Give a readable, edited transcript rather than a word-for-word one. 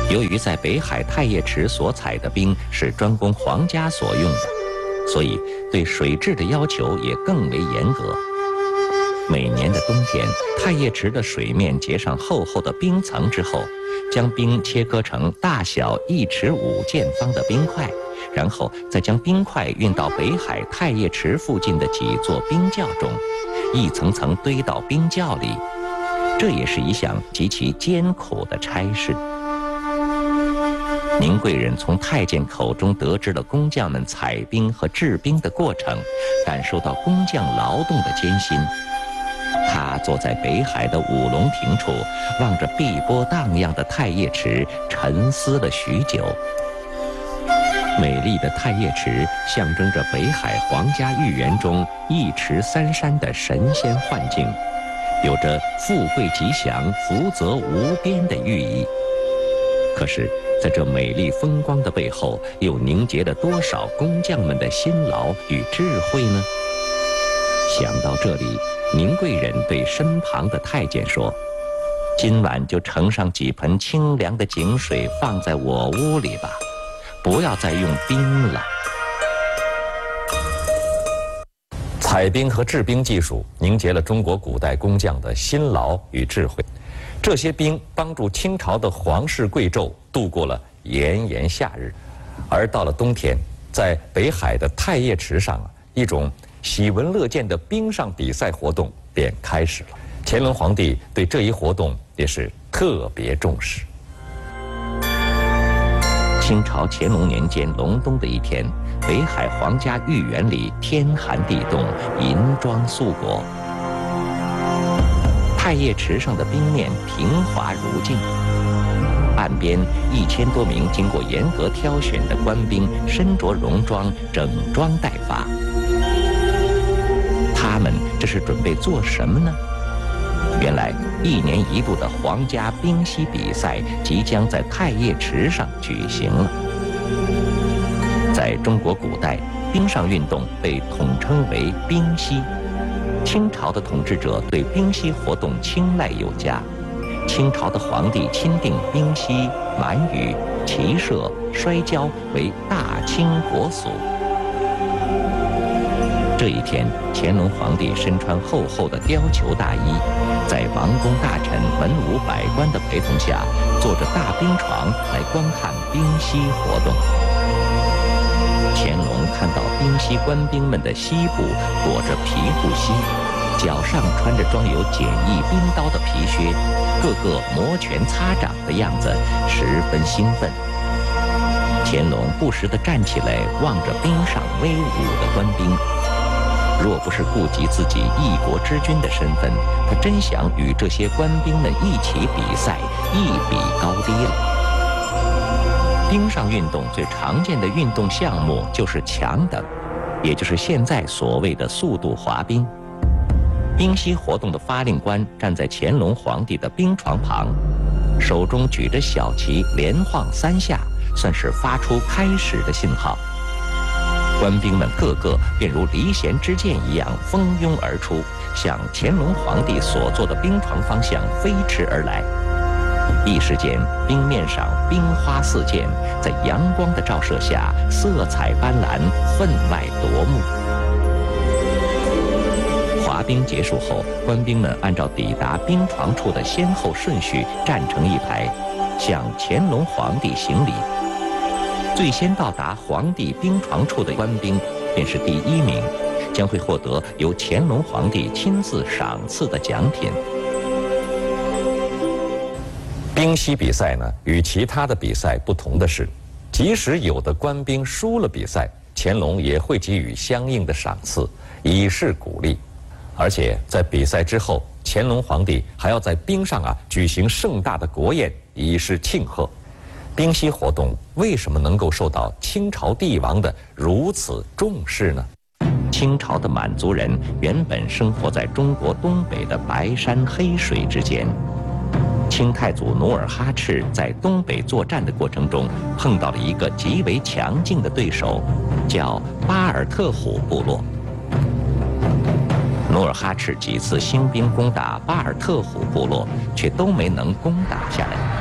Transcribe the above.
由于在北海太液池所采的冰是专供皇家所用的，所以对水质的要求也更为严格。每年的冬天，太液池的水面结上厚厚的冰层之后，将冰切割成大小1尺5见方的冰块，然后再将冰块运到北海太液池附近的几座冰窖中，一层层堆到冰窖里。这也是一项极其艰苦的差事。宁贵人从太监口中得知了工匠们采冰和制冰的过程，感受到工匠劳动的艰辛。他坐在北海的五龙亭处，望着碧波荡漾的太液池，沉思了许久。美丽的太液池象征着北海皇家御园中一池三山的神仙幻境，有着富贵吉祥、福泽无边的寓意。可是，在这美丽风光的背后，又凝结了多少工匠们的辛劳与智慧呢？想到这里，宁贵人对身旁的太监说：“今晚就盛上几盆清凉的井水，放在我屋里吧，不要再用冰了。” 采冰和制冰技术凝结了中国古代工匠的辛劳与智慧。这些冰帮助清朝的皇室贵胄度过了炎炎夏日，而到了冬天，在北海的太液池上一种喜闻乐见的冰上比赛活动便开始了。乾隆皇帝对这一活动也是特别重视。 清朝乾隆年间隆冬的一天，北海皇家御园里天寒地冻，银装素裹。太液池上的冰面平滑如镜，岸边1000多名经过严格挑选的官兵身着戎装，整装待发。他们这是准备做什么呢？原来1年1度的皇家冰嬉比赛即将在太液池上举行了。在中国古代，冰上运动被统称为冰嬉。清朝的统治者对冰嬉活动青睐有加，清朝的皇帝钦定冰嬉、满语、骑射、摔跤为大清国俗。这一天，乾隆皇帝身穿厚厚的貂裘大衣，在王公大臣、文武百官的陪同下，坐着大冰床来观看冰嬉活动。乾隆看到冰嬉官兵们的膝部裹着皮护膝，脚上穿着装有简易冰刀的皮靴，个个摩拳擦掌的样子，十分兴奋。乾隆不时地站起来望着冰上威武的官兵，若不是顾及自己一国之君的身份，他真想与这些官兵们一起比赛，一比高低了。冰上运动最常见的运动项目就是强等，也就是现在所谓的速度滑冰。冰嬉活动的发令官站在乾隆皇帝的冰床旁，手中举着小旗，连晃3下，算是发出开始的信号。官兵们个个便如离弦之箭一样蜂拥而出，向乾隆皇帝所坐的冰床方向飞驰而来。一时间，冰面上冰花四溅，在阳光的照射下，色彩斑斓，分外夺目。滑冰结束后，官兵们按照抵达冰床处的先后顺序站成一排，向乾隆皇帝行礼。最先到达皇帝冰床处的官兵便是第1名，将会获得由乾隆皇帝亲自赏赐的奖品。 冰嬉比赛呢，与其他的比赛不同的是，即使有的官兵输了比赛，乾隆也会给予相应的赏赐，以示鼓励。而且在比赛之后，乾隆皇帝还要在冰上举行盛大的国宴，以示庆贺。冰嬉活动为什么能够受到清朝帝王的如此重视呢？ 清朝的满族人原本生活在中国东北的白山黑水之间。清太祖努尔哈赤在东北作战的过程中，碰到了一个极为强劲的对手，叫巴尔特虎部落。努尔哈赤几次兴兵攻打巴尔特虎部落，却都没能攻打下来。